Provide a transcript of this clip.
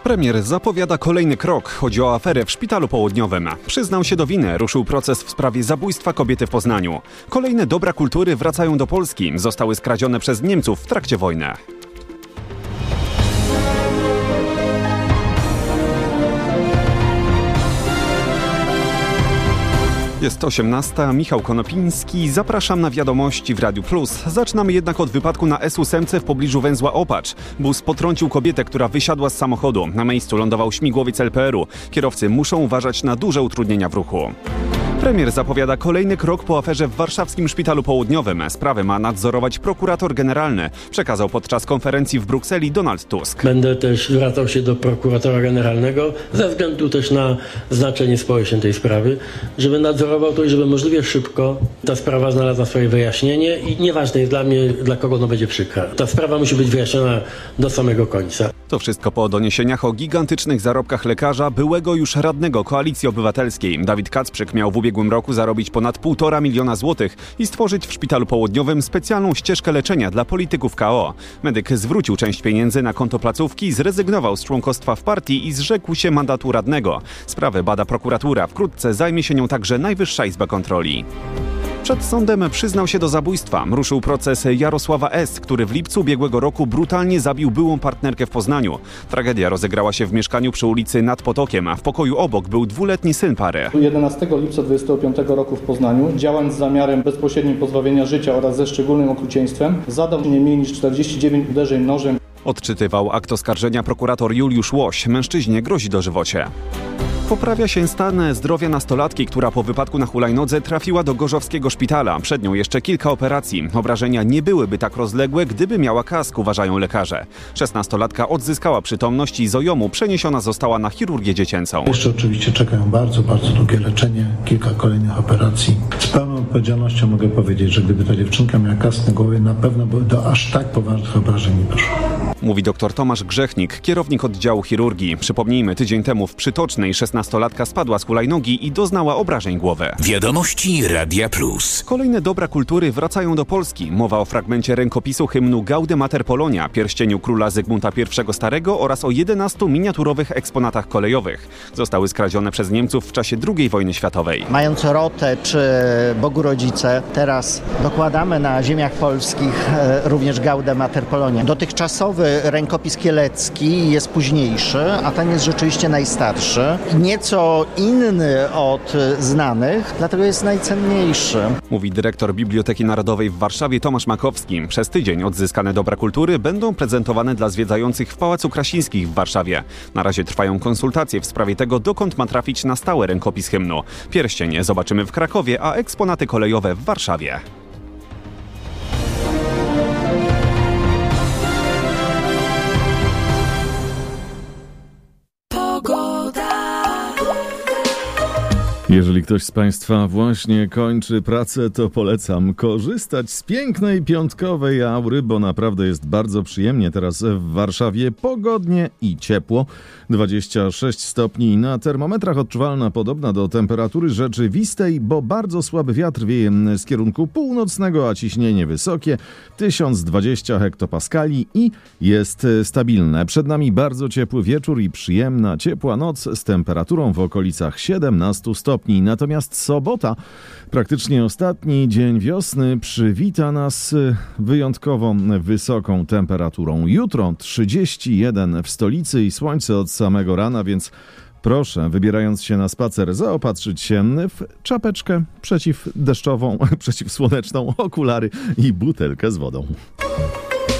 Premier zapowiada kolejny krok. Chodzi o aferę w Szpitalu Południowym. Przyznał się do winy, ruszył proces w sprawie zabójstwa kobiety w Poznaniu. Kolejne dobra kultury wracają do Polski. Zostały skradzione przez Niemców w trakcie wojny. Jest 18. Michał Konopiński. Zapraszam na wiadomości w Radiu Plus. Zaczynamy jednak od wypadku na S8 w pobliżu węzła Opacz. Bus potrącił kobietę, która wysiadła z samochodu. Na miejscu lądował śmigłowiec LPR-u. Kierowcy muszą uważać na duże utrudnienia w ruchu. Premier zapowiada kolejny krok po aferze w warszawskim Szpitalu Południowym. Sprawę ma nadzorować prokurator generalny, przekazał podczas konferencji w Brukseli Donald Tusk. Będę też zwracał się do prokuratora generalnego ze względu też na znaczenie społeczne tej sprawy, żeby nadzorował to i żeby możliwie szybko ta sprawa znalazła swoje wyjaśnienie i nieważne jest dla mnie, dla kogo ono będzie przykra. Ta sprawa musi być wyjaśniona do samego końca. To wszystko po doniesieniach o gigantycznych zarobkach lekarza, byłego już radnego Koalicji Obywatelskiej. Dawid Kacprzyk miał w ubiegłym roku zarobić ponad 1,5 miliona złotych i stworzyć w Szpitalu Południowym specjalną ścieżkę leczenia dla polityków KO. Medyk zwrócił część pieniędzy na konto placówki, zrezygnował z członkostwa w partii i zrzekł się mandatu radnego. Sprawę bada prokuratura. Wkrótce zajmie się nią także Najwyższa Izba Kontroli. Przed sądem przyznał się do zabójstwa. Ruszył proces Jarosława S., który w lipcu ubiegłego roku brutalnie zabił byłą partnerkę w Poznaniu. Tragedia rozegrała się w mieszkaniu przy ulicy Nad Potokiem, a w pokoju obok był 2-letni syn pary. 11 lipca 2025 roku w Poznaniu, działając z zamiarem bezpośrednim pozbawienia życia oraz ze szczególnym okrucieństwem, zadał nie mniej niż 49 uderzeń nożem. Odczytywał akt oskarżenia prokurator Juliusz Łoś. Mężczyźnie grozi dożywocie. Poprawia się stan zdrowia nastolatki, która po wypadku na hulajnodze trafiła do gorzowskiego szpitala. Przed nią jeszcze kilka operacji. Obrażenia nie byłyby tak rozległe, gdyby miała kask, uważają lekarze. 16-latka odzyskała przytomność i z OJOM-u przeniesiona została na chirurgię dziecięcą. Jeszcze oczywiście czekają bardzo długie leczenie, kilka kolejnych operacji. Z pełną odpowiedzialnością mogę powiedzieć, że gdyby ta dziewczynka miała kask na głowie, na pewno by do aż tak poważnych obrażeń nie doszło. Mówi dr Tomasz Grzechnik, kierownik oddziału chirurgii. Przypomnijmy, tydzień temu w Przytocznej 16-latka spadła z hulajnogi i doznała obrażeń głowy. Wiadomości Radia Plus. Kolejne dobra kultury wracają do Polski. Mowa o fragmencie rękopisu hymnu Gaude Mater Polonia, pierścieniu króla Zygmunta I Starego oraz o 11 miniaturowych eksponatach kolejowych. Zostały skradzione przez Niemców w czasie II wojny światowej. Mając Rotę czy Bogu Rodzice, teraz dokładamy na ziemiach polskich również Gaude Mater Polonia. Dotychczasowy rękopis kielecki jest późniejszy, a ten jest rzeczywiście najstarszy. Nieco inny od znanych, dlatego jest najcenniejszy. Mówi dyrektor Biblioteki Narodowej w Warszawie Tomasz Makowski. Przez tydzień odzyskane dobra kultury będą prezentowane dla zwiedzających w Pałacu Krasińskich w Warszawie. Na razie trwają konsultacje w sprawie tego, dokąd ma trafić na stałe rękopis hymnu. Pierścień zobaczymy w Krakowie, a eksponaty kolejowe w Warszawie. Jeżeli ktoś z Państwa właśnie kończy pracę, to polecam korzystać z pięknej piątkowej aury, bo naprawdę jest bardzo przyjemnie teraz w Warszawie, pogodnie i ciepło. 26 stopni na termometrach, odczuwalna podobna do temperatury rzeczywistej, bo bardzo słaby wiatr wieje z kierunku północnego, a ciśnienie wysokie 1020 hektopaskali i jest stabilne. Przed nami bardzo ciepły wieczór i przyjemna, ciepła noc z temperaturą w okolicach 17 stopni. Natomiast sobota, praktycznie ostatni dzień wiosny, przywita nas wyjątkowo wysoką temperaturą. Jutro 31 w stolicy i słońce od samego rana, więc proszę, wybierając się na spacer, zaopatrzyć się w czapeczkę przeciwdeszczową, przeciwsłoneczną, okulary i butelkę z wodą.